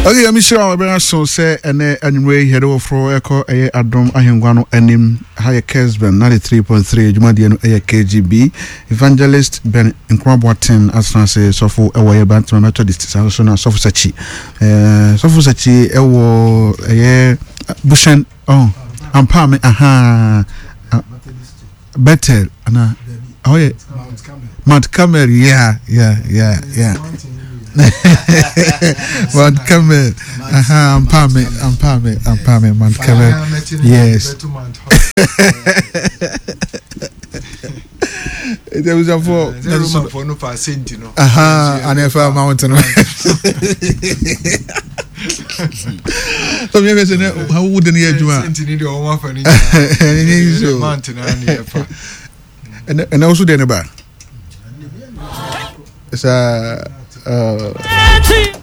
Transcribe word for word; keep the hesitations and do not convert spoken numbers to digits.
Okay, I'm sure I'll be so say and anyway head over for echo a Adam Ahengwano enim higher Kesben ninety-three point three Jumadian a K G B evangelist Ben Nkwabwaten as I say so for away bantam methodist so so so sachi eh so for sachi ewo eh bushen oh ampa me aha better ana oh yeah Mount Carmel yeah yeah yeah yeah Mount Carmel aha ampa me ampa me ampa me Mount Carmel yes there was a for there was a for no percent you know aha and if a mountain so maybe say how would the adjuma need the one for any mountain and and also the neighbor it's a uh